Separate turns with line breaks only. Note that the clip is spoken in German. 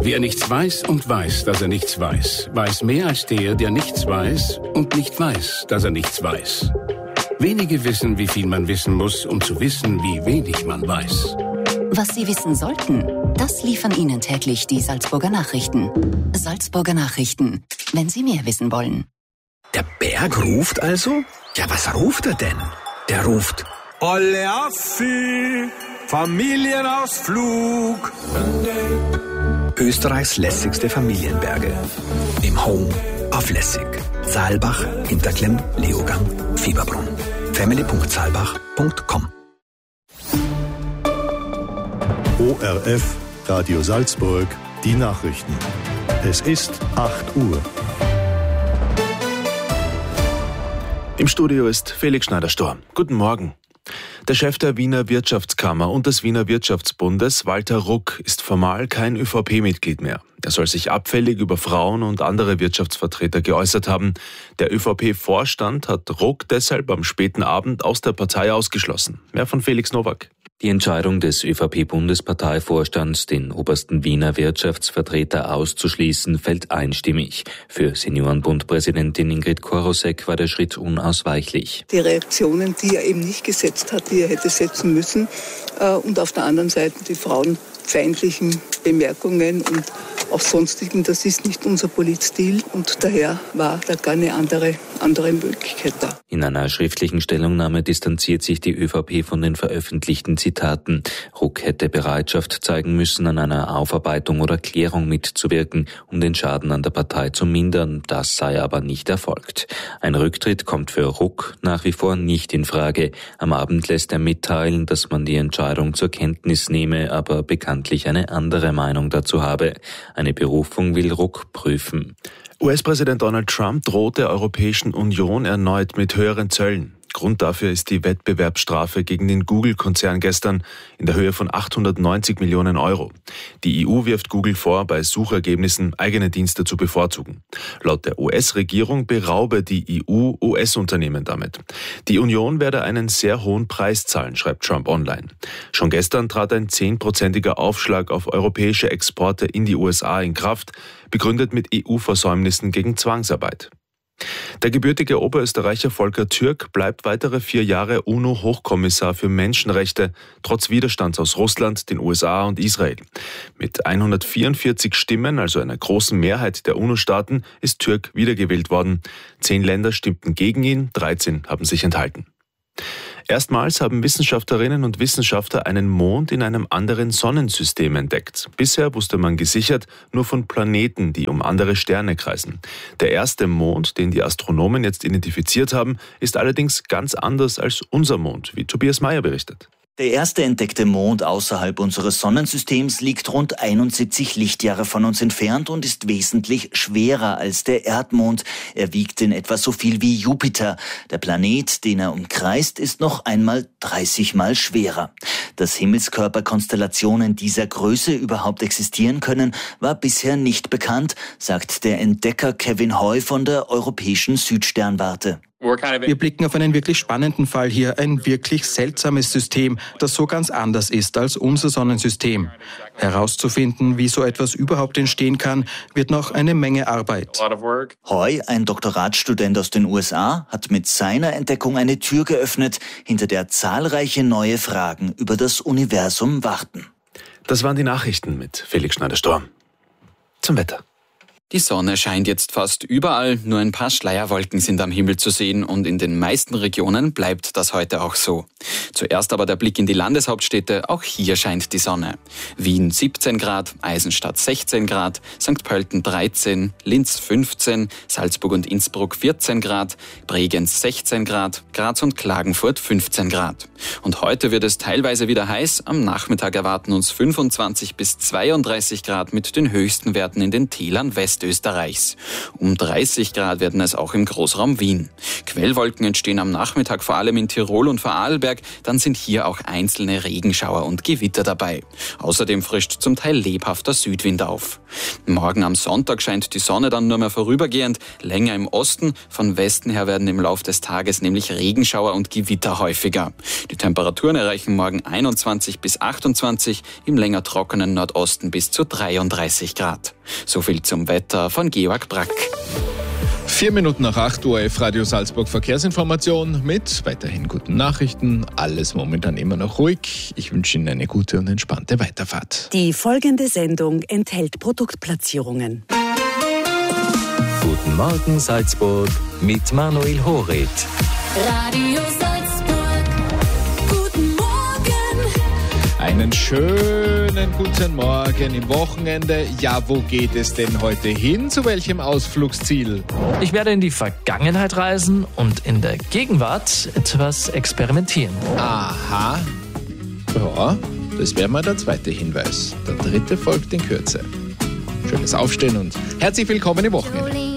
Wer nichts weiß und weiß, dass er nichts weiß, weiß mehr als der nichts weiß und nicht weiß, dass er nichts weiß. Wenige wissen, wie viel man wissen muss, um zu wissen, wie wenig man weiß.
Was Sie wissen sollten, das liefern Ihnen täglich die Salzburger Nachrichten. Salzburger Nachrichten, wenn Sie mehr wissen wollen.
Der Berg ruft also? Ja, was ruft er denn? Der ruft: Olle Affi, Familienausflug. Österreichs lässigste Familienberge. Im Home auf Lässig. Saalbach, Hinterklemm, Leogang, Fieberbrunn. family.saalbach.com.
ORF, Radio Salzburg, die Nachrichten. Es ist 8 Uhr.
Im Studio ist Felix Schneider-Storr. Guten Morgen. Der Chef der Wiener Wirtschaftskammer und des Wiener Wirtschaftsbundes, Walter Ruck, ist formal kein ÖVP-Mitglied mehr. Er soll sich abfällig über Frauen und andere Wirtschaftsvertreter geäußert haben. Der ÖVP-Vorstand hat Ruck deshalb am späten Abend aus der Partei ausgeschlossen. Mehr von Felix Nowak.
Die Entscheidung des ÖVP-Bundesparteivorstands, den obersten Wiener Wirtschaftsvertreter auszuschließen, fällt einstimmig. Für Seniorenbundpräsidentin Ingrid Korosek war der Schritt unausweichlich.
Die Reaktionen, die er eben nicht gesetzt hat, die er hätte setzen müssen, und auf der anderen Seite die frauenfeindlichen Bemerkungen und auch sonstigen, das ist nicht unser Politstil und daher war da gar eine andere Möglichkeit da.
In einer schriftlichen Stellungnahme distanziert sich die ÖVP von den veröffentlichten Zitaten. Ruck hätte Bereitschaft zeigen müssen, an einer Aufarbeitung oder Klärung mitzuwirken, um den Schaden an der Partei zu mindern. Das sei aber nicht erfolgt. Ein Rücktritt kommt für Ruck nach wie vor nicht in Frage. Am Abend lässt er mitteilen, dass man die Entscheidung zur Kenntnis nehme, aber bekanntlich eine andere Meinung dazu habe. Eine Berufung will Ruck prüfen.
US-Präsident Donald Trump droht der Europäischen Union erneut mit höheren Zöllen. Grund dafür ist die Wettbewerbsstrafe gegen den Google-Konzern gestern in der Höhe von 890 Millionen Euro. Die EU wirft Google vor, bei Suchergebnissen eigene Dienste zu bevorzugen. Laut der US-Regierung beraube die EU US-Unternehmen damit. Die Union werde einen sehr hohen Preis zahlen, schreibt Trump online. Schon gestern trat ein 10%iger Aufschlag auf europäische Exporte in die USA in Kraft, begründet mit EU-Versäumnissen gegen Zwangsarbeit. Der gebürtige Oberösterreicher Volker Türk bleibt weitere 4 Jahre UNO-Hochkommissar für Menschenrechte, trotz Widerstands aus Russland, den USA und Israel. Mit 144 Stimmen, also einer großen Mehrheit der UNO-Staaten, ist Türk wiedergewählt worden. 10 Länder stimmten gegen ihn, 13 haben sich enthalten. Erstmals haben Wissenschaftlerinnen und Wissenschaftler einen Mond in einem anderen Sonnensystem entdeckt. Bisher wusste man gesichert nur von Planeten, die um andere Sterne kreisen. Der erste Mond, den die Astronomen jetzt identifiziert haben, ist allerdings ganz anders als unser Mond, wie Tobias Mayer berichtet.
Der erste entdeckte Mond außerhalb unseres Sonnensystems liegt rund 71 Lichtjahre von uns entfernt und ist wesentlich schwerer als der Erdmond. Er wiegt in etwa so viel wie Jupiter. Der Planet, den er umkreist, ist noch einmal 30 Mal schwerer. Dass Himmelskörperkonstellationen dieser Größe überhaupt existieren können, war bisher nicht bekannt, sagt der Entdecker Kevin Hoy von der Europäischen Südsternwarte.
Wir blicken auf einen wirklich spannenden Fall hier, ein wirklich seltsames System, das so ganz anders ist als unser Sonnensystem. Herauszufinden, wie so etwas überhaupt entstehen kann, wird noch eine Menge Arbeit.
Hoy, ein Doktoratsstudent aus den USA, hat mit seiner Entdeckung eine Tür geöffnet, hinter der zahlreiche neue Fragen über das Universum warten.
Das waren die Nachrichten mit Felix Schneider-Storr. Zum Wetter.
Die Sonne scheint jetzt fast überall, nur ein paar Schleierwolken sind am Himmel zu sehen und in den meisten Regionen bleibt das heute auch so. Zuerst aber der Blick in die Landeshauptstädte, auch hier scheint die Sonne. Wien 17 Grad, Eisenstadt 16 Grad, St. Pölten 13, Linz 15, Salzburg und Innsbruck 14 Grad, Bregenz 16 Grad, Graz und Klagenfurt 15 Grad. Und heute wird es teilweise wieder heiß, am Nachmittag erwarten uns 25 bis 32 Grad mit den höchsten Werten in den Tälern Westens. Westösterreichs. Um 30 Grad werden es auch im Großraum Wien. Quellwolken entstehen am Nachmittag vor allem in Tirol und Vorarlberg, dann sind hier auch einzelne Regenschauer und Gewitter dabei. Außerdem frischt zum Teil lebhafter Südwind auf. Morgen am Sonntag scheint die Sonne dann nur mehr vorübergehend, länger im Osten. Von Westen her werden im Lauf des Tages nämlich Regenschauer und Gewitter häufiger. Die Temperaturen erreichen morgen 21 bis 28, im länger trockenen Nordosten bis zu 33 Grad. So viel zum Wetter von Georg Brack.
4 Minuten nach 8 Uhr, Radio Salzburg Verkehrsinformation mit weiterhin guten Nachrichten. Alles momentan immer noch ruhig. Ich wünsche Ihnen eine gute und entspannte Weiterfahrt.
Die folgende Sendung enthält Produktplatzierungen.
Guten Morgen Salzburg mit Manuel Horit.
Radio Salzburg, guten Morgen.
Einen schönen guten Morgen im Wochenende. Ja, wo geht es denn heute hin? Zu welchem Ausflugsziel?
Ich werde in die Vergangenheit reisen und in der Gegenwart etwas experimentieren.
Aha. Ja, das wäre mal der zweite Hinweis. Der dritte folgt in Kürze. Schönes Aufstehen und herzlich willkommen im Wochenende.